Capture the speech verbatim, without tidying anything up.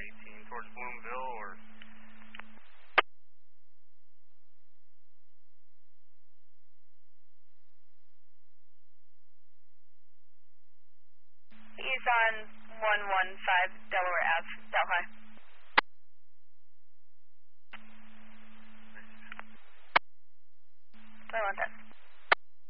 eighteen towards Bloomville, or... He's on one one five Delaware Ave,